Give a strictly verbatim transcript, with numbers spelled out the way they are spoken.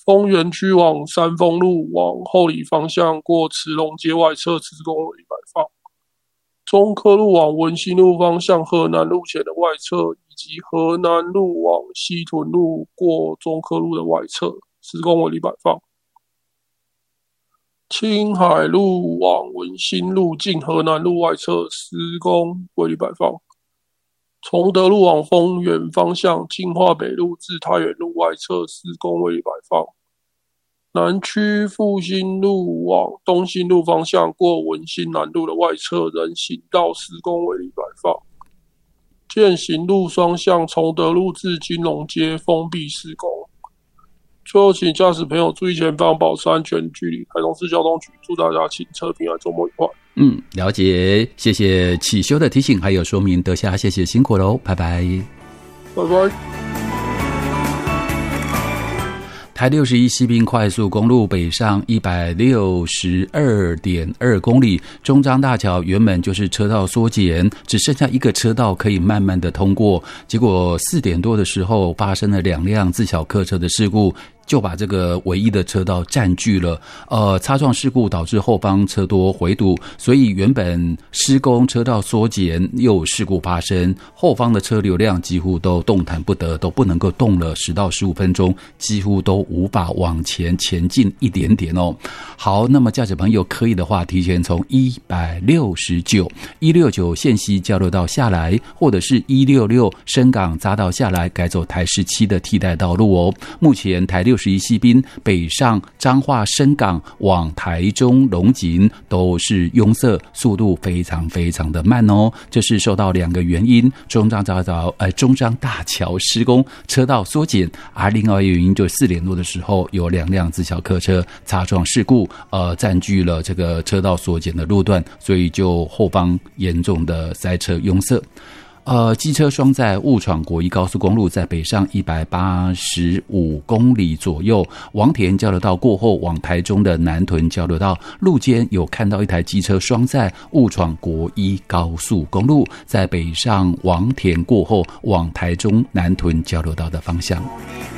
丰原区往三丰路往后里方向过慈龙街外侧十公里摆放。中科路往文心路方向河南路前的外侧，以及河南路往西屯路过中科路的外侧十公里摆放。青海路往文心路近河南路外侧十公里摆放。崇德路往丰原方向金华北路至太原路外侧十公里摆放。南区复兴路往东兴路方向过文心南路的外侧人行道十公里摆放。健行路双向崇德路至金龙街封闭施工。最后请驾驶朋友注意前方，保持安全距离。台中市交通局祝大家行车平安，周末愉快。 嗯，了解，谢谢启修的提醒还有说明，德夏谢谢辛苦喽，拜拜， 拜拜。 台六十一西滨快速公路北上一百六十二点二公里，中彰大桥原本就是车道缩减，只剩下一个车道可以慢慢的通过，结果四点多的时候发生了两辆自小客车的事故，就把这个唯一的车道占据了，呃，擦撞事故导致后方车多回堵，所以原本施工车道缩减又有事故发生，后方的车流量几乎都动弹不得，都不能够动了十到十五分钟，几乎都无法往前前进一点点哦。好，那么驾驶朋友可以的话，提前从一百六十九、一六九线西交流道下来，或者是一六六深港匝道下来，改走台十七的替代道路哦。目前台六十一西滨北上彰化深港往台中龙井都是拥塞，速度非常非常的慢哦。这是受到两个原因，中彰匝道呃中彰大桥施工车道缩减，而另外一个原因就是四点多的时候有两辆自小客车擦撞事故，呃占据了这个车道缩减的路段，所以就后方严重的塞车拥塞。呃，机车双载误闯国一高速公路，在北上一百八十五公里左右，王田交流道过后往台中的南屯交流道路间有看到一台机车双载误闯国一高速公路，在北上王田过后往台中南屯交流道的方向。